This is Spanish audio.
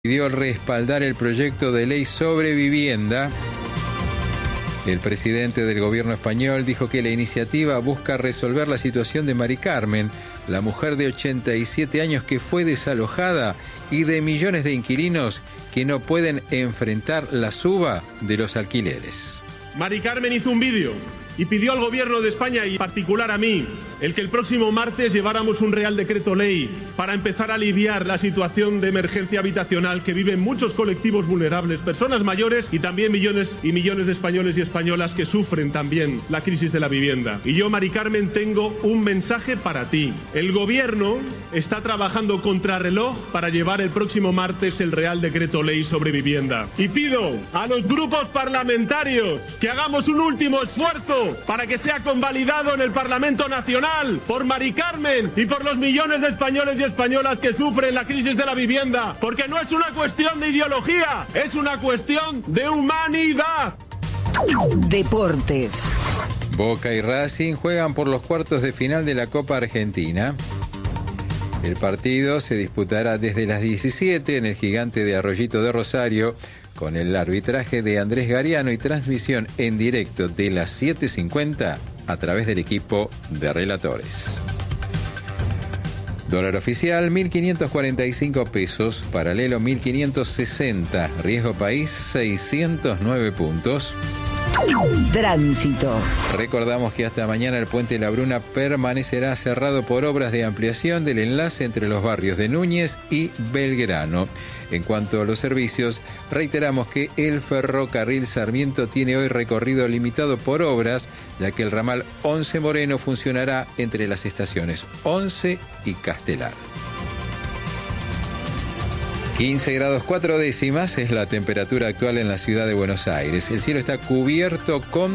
Pidió respaldar el proyecto de ley sobre vivienda. El presidente del gobierno español dijo que la iniciativa busca resolver la situación de Mari Carmen, la mujer de 87 años que fue desalojada, y de millones de inquilinos que no pueden enfrentar la suba de los alquileres. Mari Carmen hizo un vídeo y pidió al gobierno de España, y en particular a mí, el que el próximo martes lleváramos un Real Decreto Ley para empezar a aliviar la situación de emergencia habitacional que viven muchos colectivos vulnerables, personas mayores y también millones y millones de españoles y españolas que sufren también la crisis de la vivienda. Y yo, Mari Carmen, tengo un mensaje para ti. El gobierno está trabajando contrarreloj para llevar el próximo martes el Real Decreto Ley sobre vivienda. Y pido a los grupos parlamentarios que hagamos un último esfuerzo para que sea convalidado en el Parlamento Nacional por Mari Carmen y por los millones de españoles y españolas que sufren la crisis de la vivienda, porque no es una cuestión de ideología, es una cuestión de humanidad. Deportes. Boca y Racing juegan por los cuartos de final de la Copa Argentina. El partido se disputará desde las 17 en el Gigante de Arroyito de Rosario, con el arbitraje de Andrés Gariano y transmisión en directo de las 7:50 a través del equipo de relatores. Dólar oficial 1.545 pesos, paralelo 1.560, riesgo país 609 puntos. Tránsito. Recordamos que hasta mañana el puente La Bruna permanecerá cerrado por obras de ampliación del enlace entre los barrios de Núñez y Belgrano. En cuanto a los servicios, reiteramos que el ferrocarril Sarmiento tiene hoy recorrido limitado por obras, ya que el ramal 11 Moreno funcionará entre las estaciones 11 y Castelar. 15 grados 4 décimas es la temperatura actual en la ciudad de Buenos Aires. El cielo está cubierto con